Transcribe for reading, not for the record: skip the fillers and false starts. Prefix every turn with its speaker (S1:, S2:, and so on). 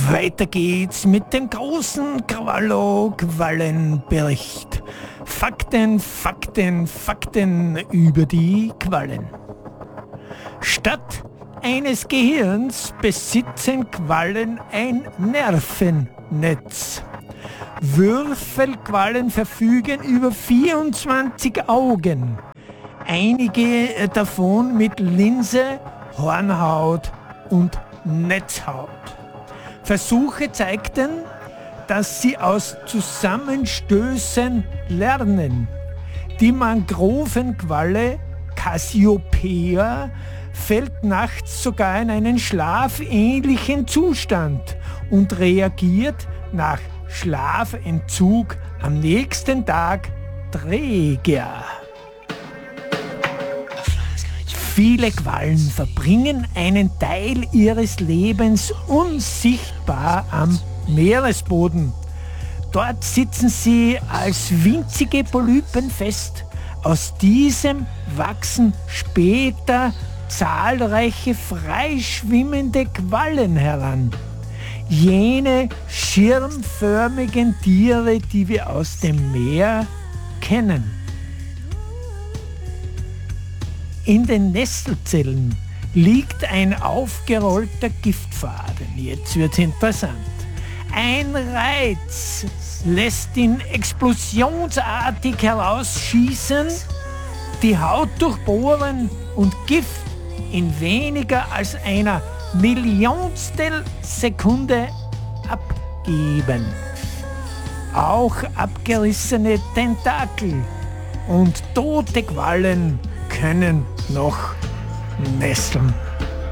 S1: Weiter geht's mit dem großen Quallo-Quallen-Bericht. Fakten, Fakten, Fakten über die Quallen. Statt eines Gehirns besitzen Quallen ein Nervennetz. Würfelquallen verfügen über 24 Augen. Einige davon mit Linse, Hornhaut und Netzhaut. Versuche zeigten, dass sie aus Zusammenstößen lernen. Die Mangrovenqualle Cassiopeia fällt nachts sogar in einen schlafähnlichen Zustand und reagiert nach Schlafentzug am nächsten Tag träger. Viele Quallen verbringen einen Teil ihres Lebens unsichtbar am Meeresboden. Dort sitzen sie als winzige Polypen fest. Aus diesem wachsen später zahlreiche freischwimmende Quallen heran. Jene schirmförmigen Tiere, die wir aus dem Meer kennen. In den Nesselzellen liegt ein aufgerollter Giftfaden. Jetzt wird's interessant. Ein Reiz lässt ihn explosionsartig herausschießen, die Haut durchbohren und Gift in weniger als einer Millionstel Sekunde abgeben. Auch abgerissene Tentakel und tote Quallen können noch nesseln.